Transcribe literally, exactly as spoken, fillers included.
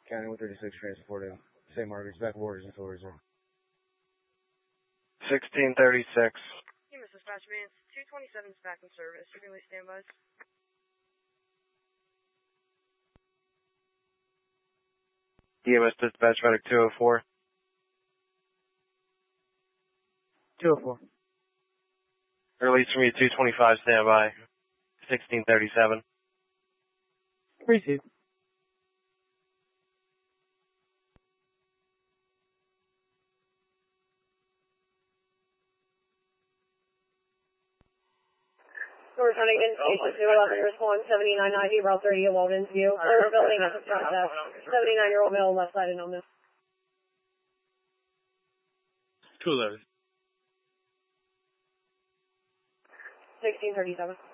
County one thirty-six transporting Saint Margaret's back orders until reserve. sixteen thirty-six. E M S dispatch man, two twenty-seven is back in service. You can leave standbys. E M S dispatch medic two oh four. two oh four. Release from you two twenty-five standby. sixteen thirty-seven. Receive. We're returning in station two eleven, respond seventy-nine ninety, route thirty at Walden's View. Or building at the front desk. seventy-nine-year-old male, left side and illness. two eleven. sixteen thirty-seven.